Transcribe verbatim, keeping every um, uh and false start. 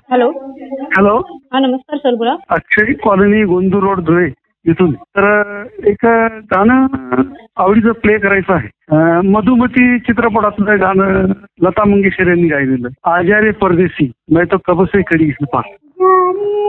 Hello. Hello. हा नमस्कार sir, बोला. अक्षरी कॉलनी, गोंदूर रोड, धुळे इथून. तर एक गाणं आवडीचं प्ले करायचं आहे. अं, मधुमती चित्रपटातलं गाणं लता मंगेशकर यांनी गायलेलं. आजा रे परदेसी, मैं तो कब से खडी हूं पास.